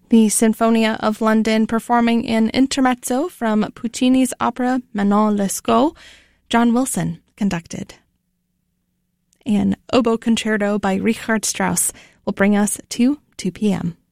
The Sinfonia of London performing an intermezzo from Puccini's opera Manon Lescaut. John Wilson conducted. An oboe concerto by Richard Strauss will bring us to 2 p.m.